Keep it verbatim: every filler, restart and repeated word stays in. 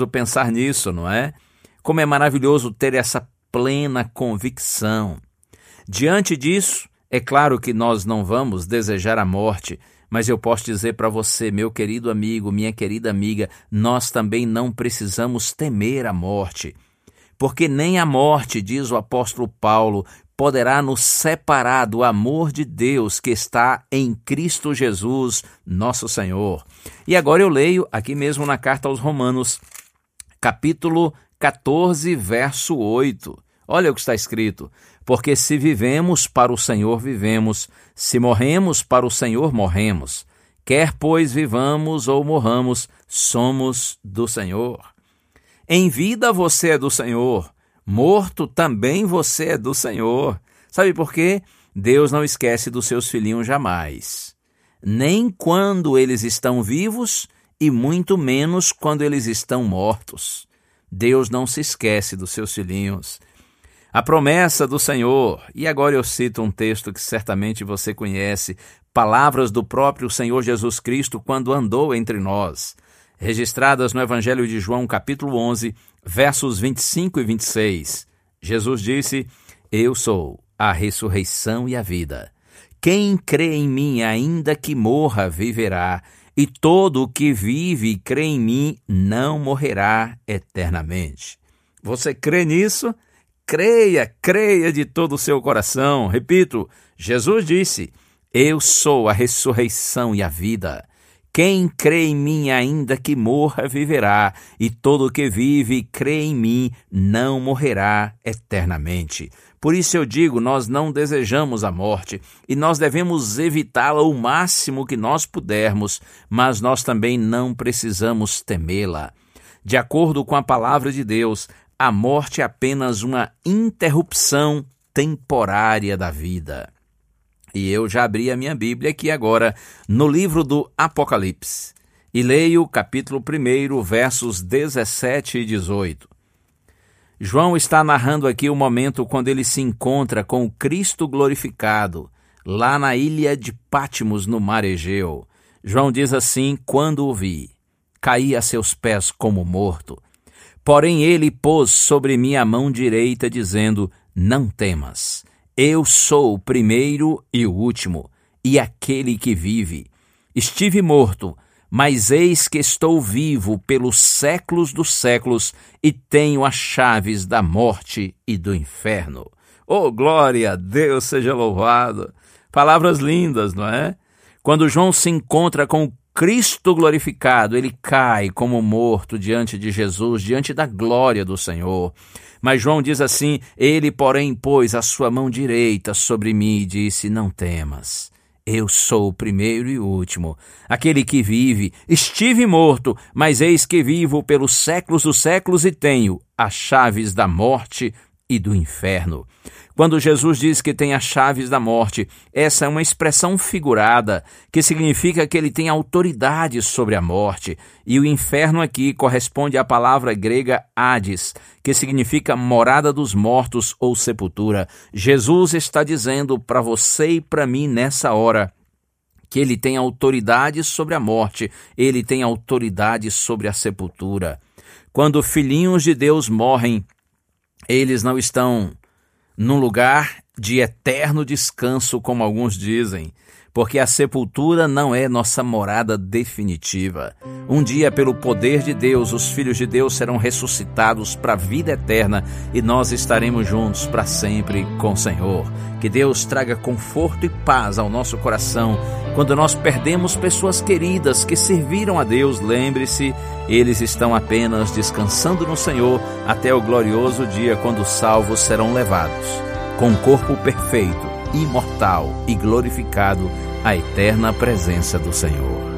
pensar nisso, não é? Como é maravilhoso ter essa plena convicção. Diante disso, é claro que nós não vamos desejar a morte, mas eu posso dizer para você, meu querido amigo, minha querida amiga, nós também não precisamos temer a morte, porque nem a morte, diz o apóstolo Paulo, poderá nos separar do amor de Deus que está em Cristo Jesus, nosso Senhor. E agora eu leio aqui mesmo na carta aos Romanos, capítulo catorze, verso oito. Olha o que está escrito: porque se vivemos, para o Senhor vivemos, se morremos, para o Senhor morremos. Quer, pois, vivamos ou morramos, somos do Senhor. Em vida você é do Senhor, morto também você é do Senhor. Sabe por quê? Deus não esquece dos seus filhinhos jamais. Nem quando eles estão vivos e muito menos quando eles estão mortos. Deus não se esquece dos seus filhinhos. A promessa do Senhor, e agora eu cito um texto que certamente você conhece, palavras do próprio Senhor Jesus Cristo quando andou entre nós, registradas no Evangelho de João, capítulo onze, versos vinte e cinco e vinte e seis. Jesus disse: eu sou a ressurreição e a vida. Quem crê em mim, ainda que morra, viverá, e todo o que vive e crê em mim não morrerá eternamente. Você crê nisso? Creia, creia de todo o seu coração. Repito, Jesus disse: eu sou a ressurreição e a vida. Quem crê em mim, ainda que morra, viverá, e todo o que vive e crê em mim não morrerá eternamente. Por isso eu digo, nós não desejamos a morte, e nós devemos evitá-la o máximo que nós pudermos, mas nós também não precisamos temê-la. De acordo com a palavra de Deus, a morte é apenas uma interrupção temporária da vida. E eu já abri a minha Bíblia aqui agora no livro do Apocalipse e leio o capítulo um, versos dezessete e dezoito. João está narrando aqui o momento quando ele se encontra com o Cristo glorificado, lá na ilha de Patmos, no mar Egeu. João diz assim: quando o vi, caí a seus pés como morto. Porém ele pôs sobre mim a mão direita, dizendo: não temas. Eu sou o primeiro e o último, e aquele que vive. Estive morto, mas eis que estou vivo pelos séculos dos séculos, e tenho as chaves da morte e do inferno. Oh, glória a Deus, seja louvado! Palavras lindas, não é? Quando João se encontra com o Cristo glorificado, ele cai como morto diante de Jesus, diante da glória do Senhor. Mas João diz assim: ele, porém, pôs a sua mão direita sobre mim e disse: não temas, eu sou o primeiro e o último, aquele que vive. Estive morto, mas eis que vivo pelos séculos dos séculos e tenho as chaves da morte e do inferno. Quando Jesus diz que tem as chaves da morte, essa é uma expressão figurada, que significa que ele tem autoridade sobre a morte, e o inferno aqui corresponde à palavra grega Hades, que significa morada dos mortos ou sepultura. Jesus está dizendo para você e para mim nessa hora que ele tem autoridade sobre a morte, ele tem autoridade sobre a sepultura. Quando filhinhos de Deus morrem, eles não estão num lugar de eterno descanso, como alguns dizem, porque a sepultura não é nossa morada definitiva. Um dia, pelo poder de Deus, os filhos de Deus serão ressuscitados para a vida eterna e nós estaremos juntos para sempre com o Senhor. Que Deus traga conforto e paz ao nosso coração. Quando nós perdemos pessoas queridas que serviram a Deus, lembre-se, eles estão apenas descansando no Senhor até o glorioso dia quando os salvos serão levados, com um corpo perfeito, imortal e glorificado, à eterna presença do Senhor.